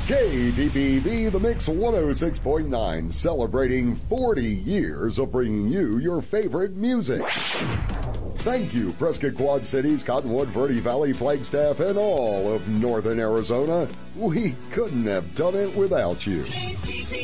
KDPV, The Mix 106.9, celebrating 40 years of bringing you your favorite music. Thank you, Prescott Quad Cities, Cottonwood, Verde Valley, Flagstaff, and all of northern Arizona. We couldn't have done it without you.